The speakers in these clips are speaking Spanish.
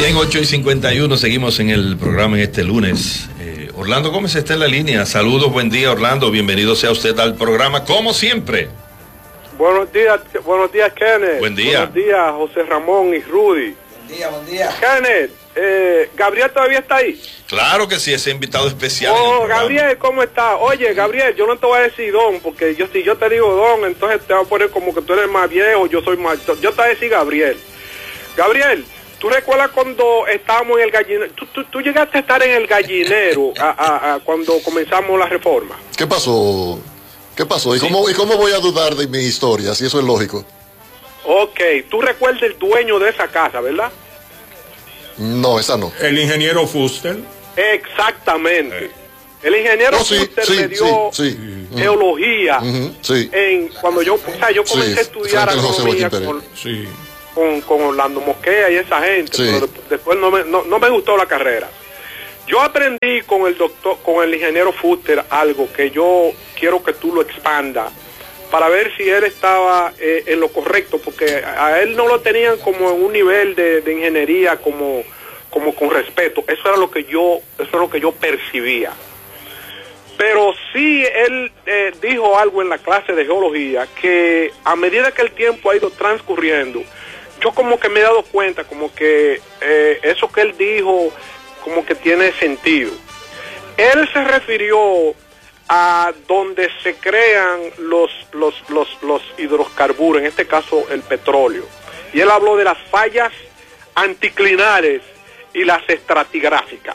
Bien, 8:51, seguimos en el programa en este lunes. Orlando Gómez está en la línea. Saludos, buen día, Orlando. Bienvenido sea usted al programa, como siempre. Buenos días, Kenneth. Buen día. Buenos días, José Ramón y Rudy. Buen día. Kenneth, ¿Gabriel todavía está ahí? Claro que sí, ese invitado especial. Oh, Gabriel, ¿cómo está? Oye, Gabriel, yo no te voy a decir don, porque si yo te digo don, entonces te voy a poner como que tú eres más viejo, yo soy más... Yo te voy a decir Gabriel. Gabriel, ¿tú recuerdas cuando estábamos en el gallinero? ¿Tú llegaste a estar en el gallinero cuando comenzamos la reforma? ¿Qué pasó? ¿Y, sí. ¿Cómo voy a dudar de mi historia, si eso es lógico? Ok, tú recuerdas el dueño de esa casa, ¿verdad? No, esa no. El ingeniero Fuster. Exactamente. El ingeniero Fuster me dio geología cuando yo comencé a estudiar agronomía con Orlando Mosquea y esa gente, pero después no me gustó la carrera. Yo aprendí con el ingeniero Fuster algo que yo quiero que tú lo expandas para ver si él estaba en lo correcto, porque a él no lo tenían como en un nivel de ingeniería como con respeto. Eso era lo que yo percibía. Pero sí él dijo algo en la clase de geología que a medida que el tiempo ha ido transcurriendo, yo como que me he dado cuenta como que eso que él dijo como que tiene sentido. Él se refirió a donde se crean los hidrocarburos, en este caso el petróleo. Y él habló de las fallas anticlinales y las estratigráficas.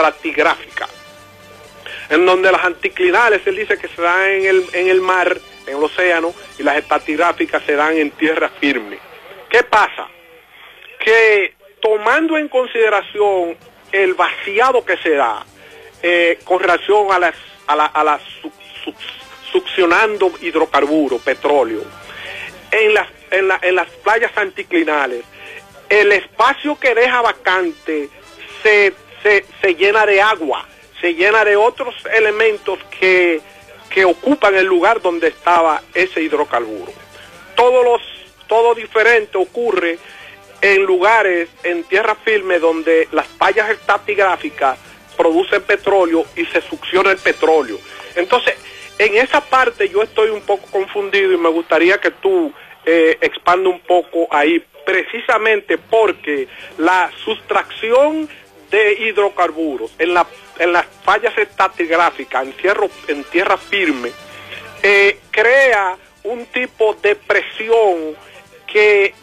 En donde las anticlinales, él dice que se dan en el mar, en el océano, y las estratigráficas se dan en tierra firme. ¿Qué pasa? Que tomando en consideración el vaciado que se da con relación a las succionando hidrocarburos, petróleo, en las playas anticlinales, el espacio que deja vacante se llena de agua, se llena de otros elementos que ocupan el lugar donde estaba ese hidrocarburo. Todo diferente ocurre en lugares, en tierra firme, donde las fallas estratigráficas producen petróleo y se succiona el petróleo. Entonces, en esa parte yo estoy un poco confundido y me gustaría que tú expanda un poco ahí, precisamente porque la sustracción de hidrocarburos en las fallas estratigráficas, en tierra firme, crea un tipo de presión que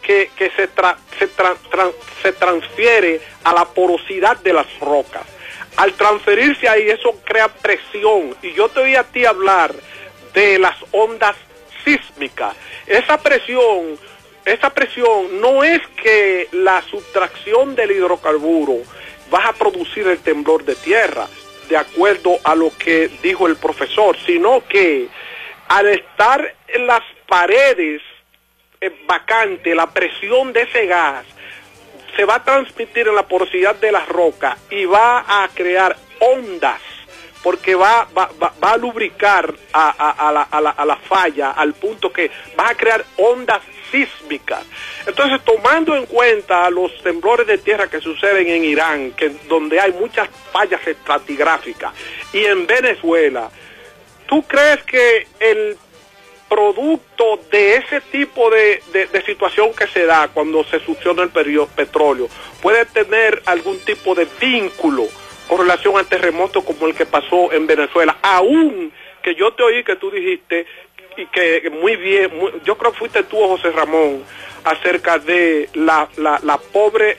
se transfiere a la porosidad de las rocas. Al transferirse ahí, eso crea presión. Y yo te oí a ti hablar de las ondas sísmicas. Esa presión no es que la sustracción del hidrocarburo va a producir el temblor de tierra, de acuerdo a lo que dijo el profesor, sino que al estar en las paredes vacantes, la presión de ese gas se va a transmitir en la porosidad de las rocas y va a crear ondas, porque va a lubricar a la falla, al punto que va a crear ondas sísmicas. Entonces, tomando en cuenta los temblores de tierra que suceden en Irán, donde hay muchas fallas estratigráficas, y en Venezuela, ¿tú crees que el producto de ese tipo de situación que se da cuando se succiona el petróleo puede tener algún tipo de vínculo con relación al terremoto como el que pasó en Venezuela? Aún que yo te oí que tú dijiste, y que muy bien, yo creo que fuiste tú, José Ramón, acerca de la pobre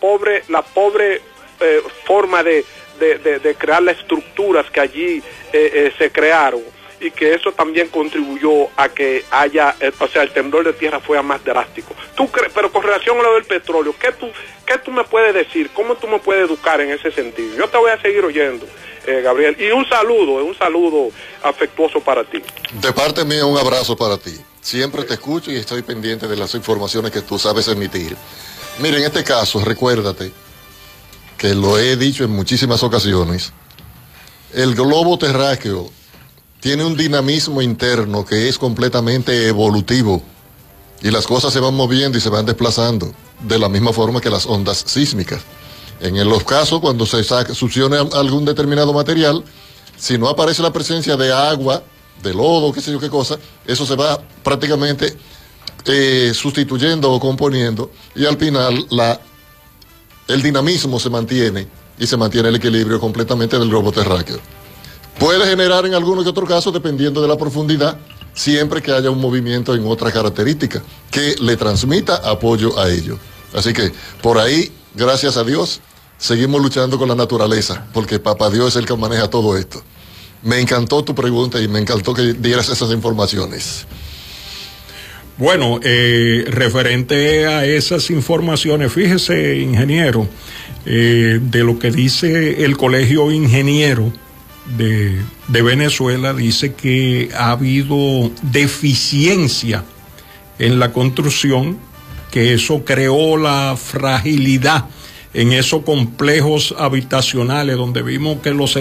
forma de crear las estructuras que allí se crearon, y que eso también contribuyó a que haya, el temblor de tierra fuera más drástico. Pero con relación a lo del petróleo, ¿qué tú me puedes decir? ¿Cómo tú me puedes educar en ese sentido? Yo te voy a seguir oyendo, Gabriel, y un saludo afectuoso para ti. De parte mía, un abrazo para ti. Siempre te escucho y estoy pendiente de las informaciones que tú sabes emitir. Mira, en este caso, recuérdate que lo he dicho en muchísimas ocasiones, el globo terráqueo tiene un dinamismo interno que es completamente evolutivo, y las cosas se van moviendo y se van desplazando de la misma forma que las ondas sísmicas. En los casos cuando se succione algún determinado material, si no aparece la presencia de agua, de lodo, qué sé yo qué cosa, eso se va prácticamente sustituyendo o componiendo, y al final el dinamismo se mantiene y se mantiene el equilibrio completamente del globo terráqueo. Puede generar en algunos que otros casos, dependiendo de la profundidad, siempre que haya un movimiento en otra característica que le transmita apoyo a ello. Así que por ahí, gracias a Dios, seguimos luchando con la naturaleza, porque Papá Dios es el que maneja todo esto. Me encantó tu pregunta y me encantó que dieras esas informaciones. Bueno, referente a esas informaciones, fíjese, ingeniero, de lo que dice el Colegio Ingeniero de Venezuela, dice que ha habido deficiencia en la construcción, que eso creó la fragilidad en esos complejos habitacionales donde vimos que los